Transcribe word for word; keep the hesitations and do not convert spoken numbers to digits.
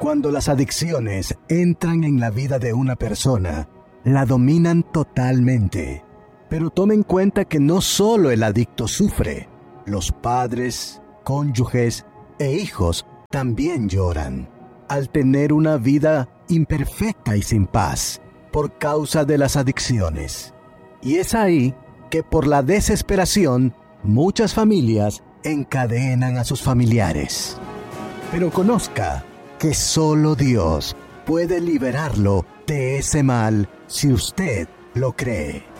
Cuando las adicciones entran en la vida de una persona, la dominan totalmente. Pero tome en cuenta que no solo el adicto sufre, los padres, cónyuges e hijos también lloran al tener una vida imperfecta y sin paz por causa de las adicciones. Y es ahí que por la desesperación muchas familias encadenan a sus familiares. Pero conozca que solo Dios puede liberarlo de ese mal si usted lo cree.